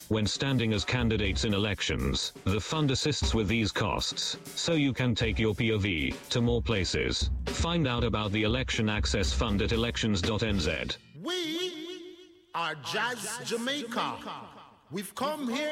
When standing as candidates in elections, the fund assists with these costs, so you can take your POV to more places. Find out about the Election Access Fund at elections.nz. We are Jazz Jamaica. We've come here